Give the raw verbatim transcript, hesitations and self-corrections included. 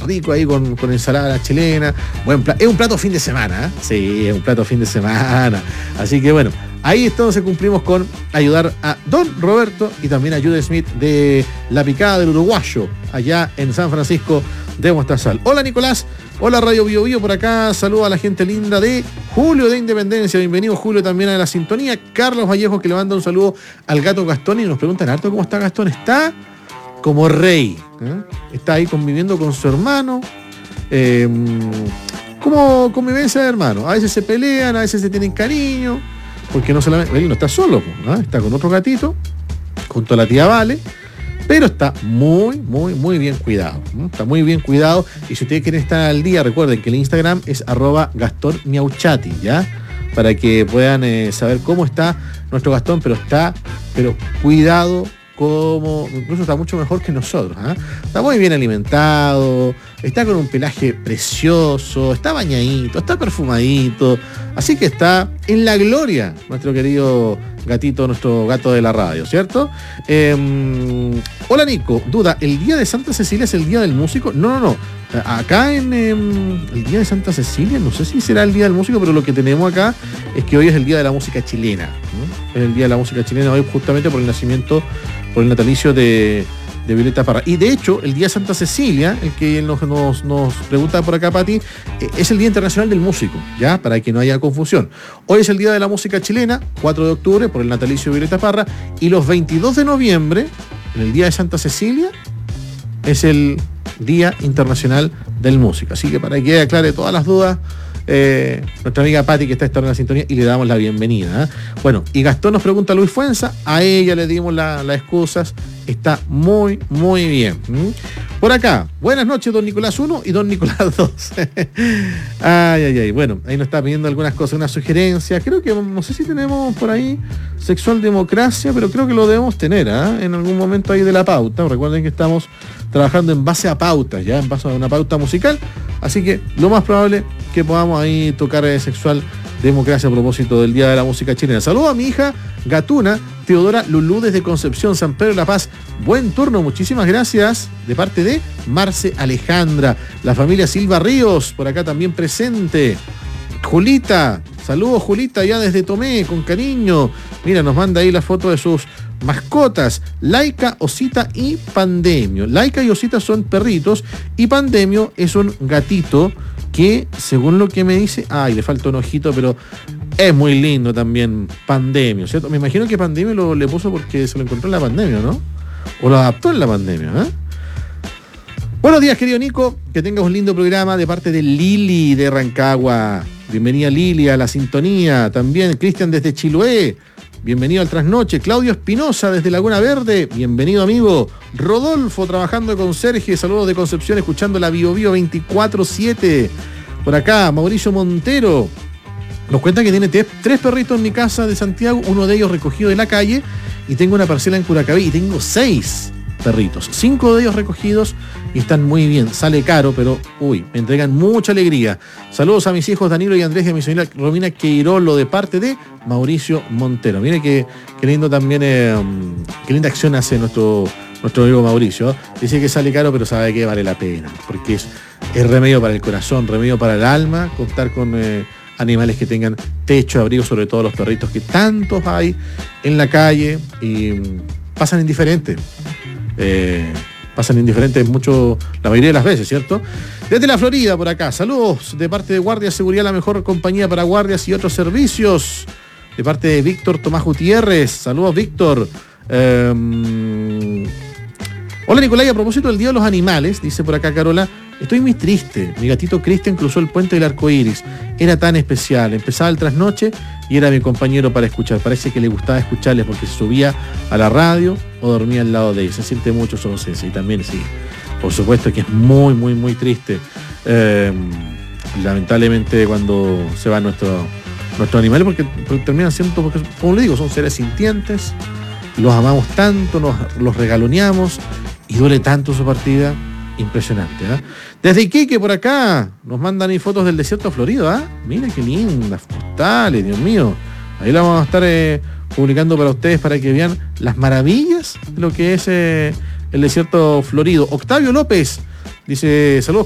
rico ahí con, con ensalada a la chilena. Buen plato. Es un plato fin de semana, ¿eh? Sí, es un plato fin de semana. Así que bueno, ahí entonces cumplimos con ayudar a Don Roberto y también a Jude Smith de La Picada del Uruguayo, allá en San Francisco de Mostazal. Hola Nicolás, hola Radio Bio Bio por acá, saludo a la gente linda de Julio de Independencia, bienvenido Julio también a la sintonía. Carlos Vallejo que le manda un saludo al gato Gastón y nos preguntan harto cómo está Gastón. Está como rey, ¿eh? Está ahí conviviendo con su hermano, eh, como convivencia de hermanos, a veces se pelean, a veces se tienen cariño, porque no solamente, él no está solo, ¿no? Está con otro gatito, junto a la tía Vale, pero está muy, muy, muy bien cuidado, ¿no? Está muy bien cuidado, y si ustedes quieren estar al día, recuerden que el Instagram es arroba Gastón Miauchati, ¿ya? Para que puedan eh, saber cómo está nuestro Gastón, pero está, pero cuidado, como incluso está mucho mejor que nosotros, ¿eh? Está muy bien alimentado, está con un pelaje precioso, está bañadito, está perfumadito, así que está en la gloria nuestro querido gatito, nuestro gato de la radio, ¿cierto? Eh, hola Nico, duda, ¿el día de Santa Cecilia es el día del músico? No, no, no, acá en eh, el día de Santa Cecilia, no sé si será el día del músico, pero lo que tenemos acá es que hoy es el día de la música chilena, ¿no? Es el día de la música chilena hoy justamente por el nacimiento, por el natalicio de, de Violeta Parra. Y de hecho, el día de Santa Cecilia, el que nos, nos, nos pregunta por acá, Pati, eh, es el Día Internacional del Músico, ¿ya? Para que no haya confusión. Hoy es el Día de la Música Chilena, cuatro de octubre, por el natalicio de Violeta Parra, y los veintidós de noviembre, en el Día de Santa Cecilia, es el Día Internacional del Músico. Así que para que aclare todas las dudas, Eh, nuestra amiga Pati que está esta hora en la sintonía y le damos la bienvenida, ¿eh? Bueno, y Gastón nos pregunta a Luis Fuenza, a ella le dimos las la excusas, está muy, muy bien. ¿Mm? Por acá, buenas noches, don Nicolás uno y don Nicolás dos. Ay, ay, ay, bueno, ahí nos está pidiendo algunas cosas, unas sugerencias, creo que, no sé si tenemos por ahí Sexual Democracia, pero creo que lo debemos tener, ¿eh? En algún momento ahí de la pauta. Recuerden que estamos trabajando en base a pautas, ya en base a una pauta musical, así que lo más probable que podamos ahí tocar eh, Sexual Democracia a propósito del Día de la Música Chilena. Saludo a mi hija Gatuna, Teodora Lulú desde Concepción, San Pedro de la Paz. Buen turno, muchísimas gracias de parte de Marce Alejandra. La familia Silva Ríos, por acá también presente. Julita, saludos Julita, ya desde Tomé, con cariño. Mira, nos manda ahí la foto de sus mascotas, Laika, Osita y Pandemio. Laika y Osita son perritos y Pandemio es un gatito que, según lo que me dice, ay, le falta un ojito, pero es muy lindo también Pandemio, ¿cierto? Me imagino que Pandemio lo, le puso porque se lo encontró en la pandemia, ¿no? O lo adaptó en la pandemia, ¿eh? Buenos días, querido Nico, que tengas un lindo programa de parte de Lili de Rancagua. Bienvenida Lili a la sintonía. También Cristian desde Chiloé. Bienvenido al Trasnoche. Claudio Espinosa desde Laguna Verde. Bienvenido, amigo. Rodolfo trabajando de conserje. Saludos de Concepción, escuchando la Bio Bio veinticuatro siete. Por acá, Mauricio Montero nos cuenta que tiene tres perritos en mi casa de Santiago, uno de ellos recogido de la calle, y tengo una parcela en Curacaví y tengo seis perritos, cinco de ellos recogidos y están muy bien. Sale caro, pero uy, me entregan mucha alegría. Saludos a mis hijos Danilo y Andrés y a mi señora Romina Queirolo de parte de Mauricio Montero. Mire qué, qué lindo también, eh, qué linda acción hace nuestro, nuestro amigo Mauricio. Dice que sale caro, pero sabe que vale la pena, porque es, es remedio para el corazón, remedio para el alma, contar con eh, animales que tengan techo, abrigo, sobre todo los perritos que tantos hay en la calle y mm, pasan indiferentes. Eh, pasan indiferentes mucho, la mayoría de las veces, ¿cierto? Desde la Florida, por acá, saludos de parte de Guardia Seguridad, la mejor compañía para guardias y otros servicios, de parte de Víctor Tomás Gutiérrez. Saludos, Víctor. Eh, hola, Nicolás, a propósito del Día de los Animales, dice por acá Carola, estoy muy triste, mi gatito Cristian cruzó el puente del arco iris, era tan especial, empezaba el trasnoche y era mi compañero para escuchar, parece que le gustaba escucharles porque se subía a la radio o dormía al lado de ellos, se siente mucho su ausencia y también sí, por supuesto que es muy, muy, muy triste, eh, lamentablemente cuando se van nuestros nuestros animales porque, porque terminan siendo, porque como le digo, son seres sintientes, los amamos tanto, nos, los regaloneamos y duele tanto su partida. Impresionante, ¿eh? Desde Iquique, por acá, nos mandan ahí fotos del desierto florido, ¿ah? ¿eh? Mira qué lindas postales, Dios mío. Ahí la vamos a estar eh, publicando para ustedes para que vean las maravillas de lo que es eh, el desierto florido. Octavio López dice, saludos